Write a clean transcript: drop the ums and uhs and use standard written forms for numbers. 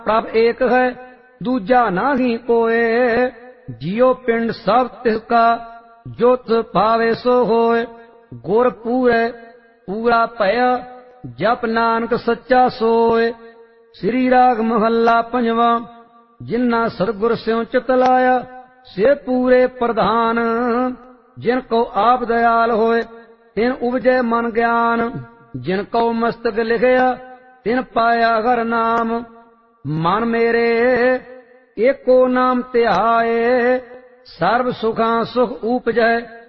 ਪ੍ਰਭ ਏਕ ਹੈ ਦੂਜਾ ਨਾਹੀ ਕੋਏ। ਜਿਉ ਪਿੰਡ ਸਭ ਤਿਸ ਕਾ ਜੋ ਤਿਸ ਭਾਵੇ ਸੋ ਹੋਏ। ਗੁਰ ਪੂਰੈ ਪੂਰਾ ਭਇਆ ਜਪ ਨਾਨਕ ਸੱਚਾ ਸੋਏ। ਸ੍ਰੀ ਰਾਗ ਮਹੱਲਾ ਪੰਜਵਾਂ। ਜਿਨ੍ਹਾਂ ਸਤਿਗੁਰ ਸਿਉ ਚਿਤ ਲਾਇਆ ਸੇ ਪੂਰੇ ਪ੍ਰਧਾਨ। ਜਿਨ ਕੋ ਆਪ ਦਇਆਲ ਹੋਏ ਤਿਨ ਉਪਜੈ ਮਨ ਗਿਆਨ। ਜਿਨ ਕਉ ਮਸਤਕ ਲਿਖਿਆ ਤਿਨ ਪਾਇਆ ਹਰਿ ਨਾਮ। ਮਨ ਮੇਰੇ ਏਕੋ ਨਾਮ ਧਿਆਏ ਸਰਬ ਸੁਖਾਂ ਸੁਖ ਉਪਜੈ।